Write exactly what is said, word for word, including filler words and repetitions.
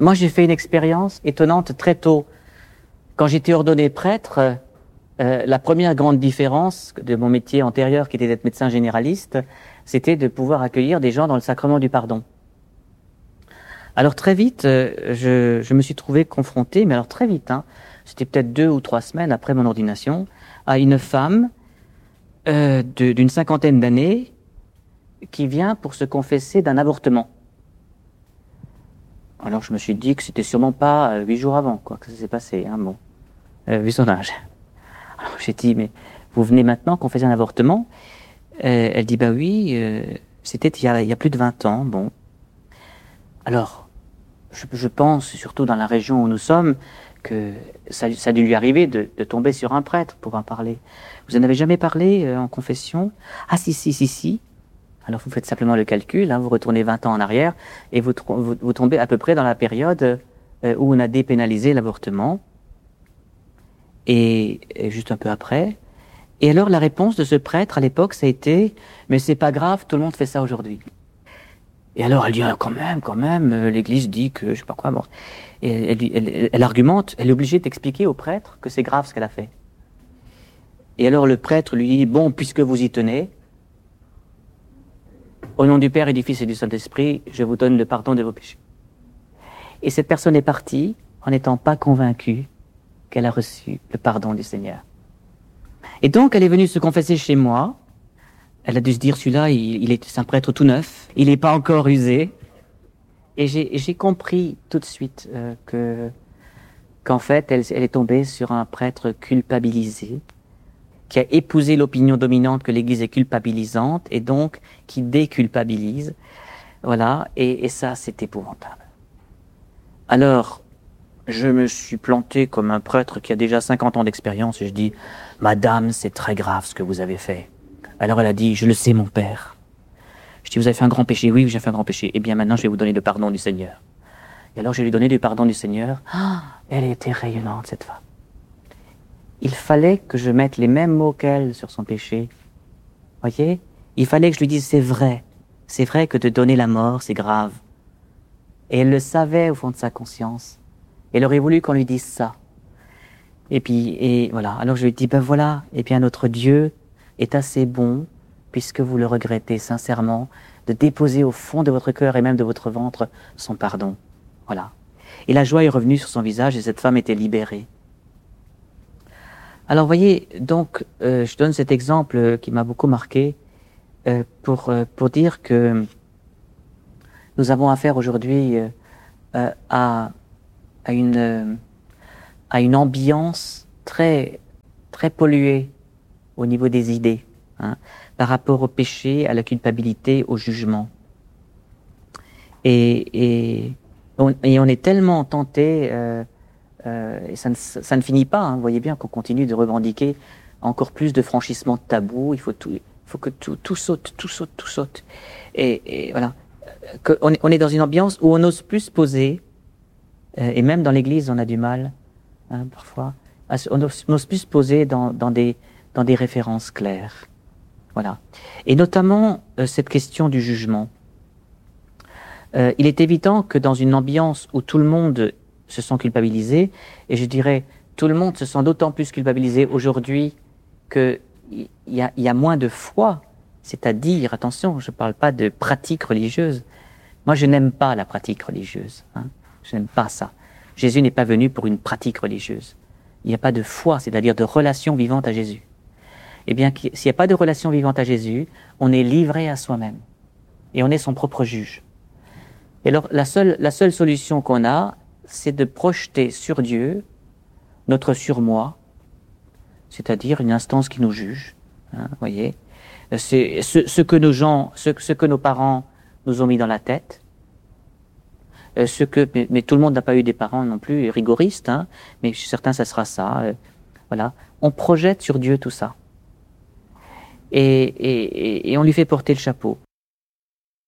Moi, j'ai fait une expérience étonnante très tôt. Quand j'étais ordonné prêtre, euh, la première grande différence de mon métier antérieur, qui était d'être médecin généraliste, c'était de pouvoir accueillir des gens dans le sacrement du pardon. Alors très vite, euh, je, je me suis trouvé confronté, mais alors très vite, hein, c'était peut-être deux ou trois semaines après mon ordination, à une femme euh, de, d'une cinquantaine d'années qui vient pour se confesser d'un avortement. Alors je me suis dit que c'était sûrement pas euh, huit jours avant, quoi, que ça s'est passé, hein, bon, euh, vu son âge. Alors j'ai dit, mais vous venez maintenant confesser un avortement? euh, Elle dit, bah oui, euh, c'était il y, a, il y a plus de vingt ans, bon. Alors, je, je pense, surtout dans la région où nous sommes, que ça, ça a dû lui arriver de, de tomber sur un prêtre pour en parler. Vous en avez jamais parlé euh, en confession? Ah si, si, si, si. Alors vous faites simplement le calcul, hein, vous retournez vingt ans en arrière et vous, vous, vous tombez à peu près dans la période euh, où on a dépénalisé l'avortement. Et, et juste un peu après. Et alors la réponse de ce prêtre à l'époque, ça a été « Mais c'est pas grave, tout le monde fait ça aujourd'hui ». Et alors elle dit ah, « Quand même, quand même, euh, l'Église dit que je sais pas quoi. Bon. » Et elle, elle, elle, elle argumente, elle est obligée d'expliquer au prêtre que c'est grave ce qu'elle a fait. Et alors le prêtre lui dit « Bon, puisque vous y tenez, au nom du Père et du Fils et du Saint-Esprit, je vous donne le pardon de vos péchés. » Et cette personne est partie en n'étant pas convaincue qu'elle a reçu le pardon du Seigneur. Et donc, elle est venue se confesser chez moi. Elle a dû se dire, celui-là, il, il est un prêtre tout neuf, il n'est pas encore usé. Et j'ai, j'ai compris tout de suite euh, que, qu'en fait, elle, elle est tombée sur un prêtre culpabilisé, qui a épousé l'opinion dominante que l'Église est culpabilisante, et donc qui déculpabilise. Voilà, et, et ça, c'est épouvantable. Alors, je me suis planté comme un prêtre qui a déjà cinquante ans d'expérience, et je dis, « Madame, c'est très grave ce que vous avez fait. » Alors elle a dit, « Je le sais, mon père. » Je dis, « Vous avez fait un grand péché. » « Oui, j'ai fait un grand péché. Eh bien, maintenant, je vais vous donner le pardon du Seigneur. » Et alors, je lui ai donné le pardon du Seigneur. Ah, elle était rayonnante, cette femme. Il fallait que je mette les mêmes mots qu'elle sur son péché. Voyez? Il fallait que je lui dise, c'est vrai. C'est vrai que de donner la mort, c'est grave. Et elle le savait au fond de sa conscience. Elle aurait voulu qu'on lui dise ça. Et puis, et voilà. Alors je lui ai dit, ben voilà, et bien notre Dieu est assez bon, puisque vous le regrettez sincèrement, de déposer au fond de votre cœur et même de votre ventre son pardon. Voilà. Et la joie est revenue sur son visage et cette femme était libérée. Alors, voyez, donc, euh, je donne cet exemple qui m'a beaucoup marqué euh, pour, euh, pour dire que nous avons affaire aujourd'hui euh, euh, à, à, une, euh, à une ambiance très, très polluée au niveau des idées, hein, par rapport au péché, à la culpabilité, au jugement. Et, et, on, et on est tellement tenté... Euh, Euh, et ça ne, ça ne finit pas, hein. Vous voyez bien qu'on continue de revendiquer encore plus de franchissement de tabous. Il faut, tout, il faut que tout, tout saute, tout saute, tout saute. Et, et voilà. Que on, est, on est dans une ambiance où on n'ose plus se poser, euh, et même dans l'Église, on a du mal, hein, parfois. À, on n'ose plus se poser dans, dans, des, dans des références claires. Voilà. Et notamment, euh, cette question du jugement. Euh, il est évident que dans une ambiance où tout le monde se sent culpabilisés, et je dirais, tout le monde se sent d'autant plus culpabilisé aujourd'hui qu'il y a, y a moins de foi, c'est-à-dire, attention, je ne parle pas de pratique religieuse. Moi, je n'aime pas la pratique religieuse, hein. Je n'aime pas ça. Jésus n'est pas venu pour une pratique religieuse. Il n'y a pas de foi, c'est-à-dire de relation vivante à Jésus. Eh bien, s'il n'y a pas de relation vivante à Jésus, on est livré à soi-même, et on est son propre juge. Et alors, la seule, la seule solution qu'on a, c'est de projeter sur Dieu notre surmoi, c'est-à-dire une instance qui nous juge. Hein, voyez, c'est ce, ce que nos gens, ce, ce que nos parents nous ont mis dans la tête. Euh, ce que, mais, mais tout le monde n'a pas eu des parents non plus rigoristes, hein, mais certains ça sera ça. Euh, voilà, on projette sur Dieu tout ça, et, et, et, et on lui fait porter le chapeau.